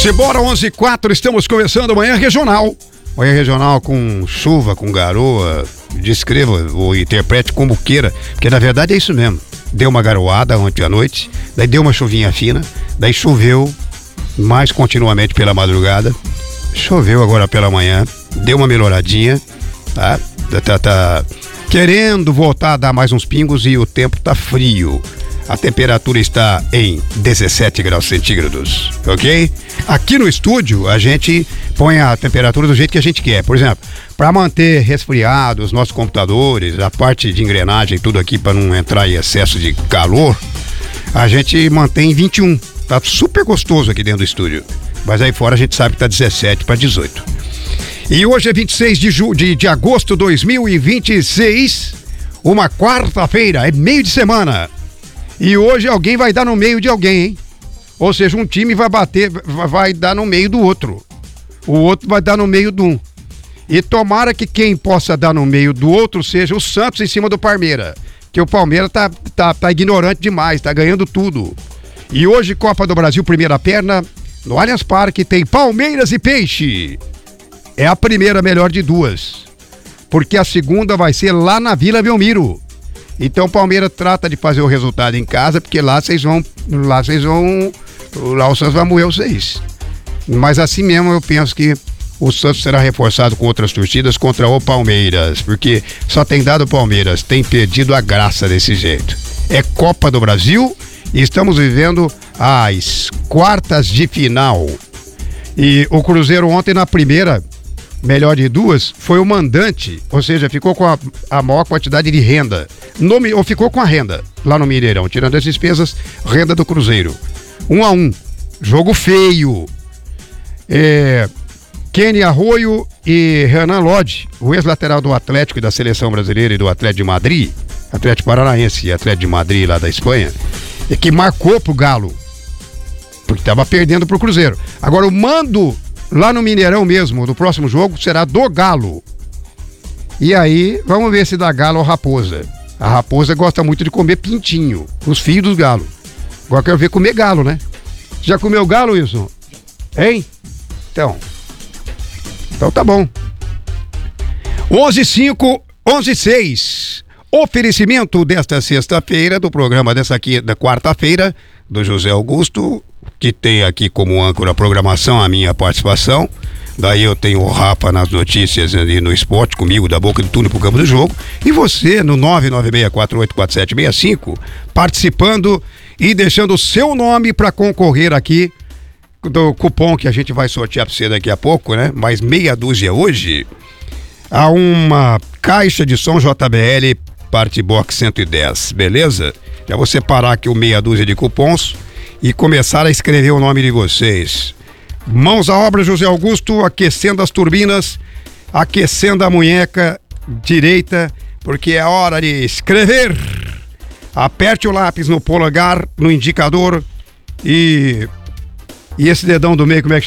Simbora 11h04, estamos começando Manhã Regional. Manhã Regional com chuva, com garoa. Descreva ou interprete como queira, porque na verdade é isso mesmo. Deu uma garoada ontem à noite, daí deu uma chuvinha fina, daí choveu mais continuamente pela madrugada, choveu agora pela manhã, deu uma melhoradinha, tá? Tá querendo voltar a dar mais uns pingos e o tempo tá frio. A temperatura está em 17 graus centígrados, ok? Aqui no estúdio, a gente põe a temperatura do jeito que a gente quer. Por exemplo, para manter resfriados os nossos computadores, a parte de engrenagem, tudo aqui para não entrar em excesso de calor, a gente mantém 21. Tá super gostoso aqui dentro do estúdio. Mas aí fora a gente sabe que tá 17 para 18. E hoje é 26 de agosto de 2026, uma quarta-feira, é meio de semana. E hoje alguém vai dar no meio de alguém, hein? Ou seja, um time vai dar no meio do outro. O outro vai dar no meio de um. E tomara que quem possa dar no meio do outro seja o Santos em cima do Palmeiras. Que o Palmeiras tá ignorante demais, tá ganhando tudo. E hoje, Copa do Brasil, primeira perna, no Allianz Parque tem Palmeiras e Peixe. É a primeira melhor de duas. Porque a segunda vai ser lá na Vila Belmiro. Então o Palmeiras trata de fazer o resultado em casa, porque lá o Santos vai moer vocês. Mas assim mesmo eu penso que o Santos será reforçado com outras torcidas contra o Palmeiras, porque só tem dado o Palmeiras, tem perdido a graça desse jeito. É Copa do Brasil e estamos vivendo as quartas de final. E o Cruzeiro ontem na primeira melhor de duas foi o mandante, ou seja, ficou com a maior quantidade de renda, ou ficou com a renda lá no Mineirão, tirando as despesas, renda do Cruzeiro. 1-1, jogo feio. Kenny Arroio e Renan Lodge, o ex-lateral do Atlético e da Seleção Brasileira e do Atlético de Madrid, Atlético Paranaense e Atlético de Madrid lá da Espanha, que marcou pro Galo, porque estava perdendo pro Cruzeiro. Agora o mando lá no Mineirão mesmo, do próximo jogo, será do Galo. E aí, vamos ver se dá Galo ou Raposa. A Raposa gosta muito de comer pintinho, os filhos dos Galo. Agora quero ver comer galo, né? Já comeu galo, Wilson? Hein? Então tá bom. 11:05, 11:06. Oferecimento desta sexta-feira, do programa dessa aqui, da quarta-feira, do José Augusto, que tem aqui como âncora a programação, a minha participação. Daí eu tenho o Rafa nas notícias e no esporte comigo, da boca do túnel pro campo do jogo. E você no 996484765, participando e deixando o seu nome para concorrer aqui do cupom que a gente vai sortear para você daqui a pouco, né? Mais meia dúzia hoje, a uma caixa de som JBL Parte Box 110, beleza? Já vou separar aqui o meia dúzia de cupons e começar a escrever o nome de vocês. Mãos à obra, José Augusto, aquecendo as turbinas, aquecendo a munheca direita, porque é hora de escrever. Aperte o lápis no polegar, no indicador e esse dedão do meio, como é que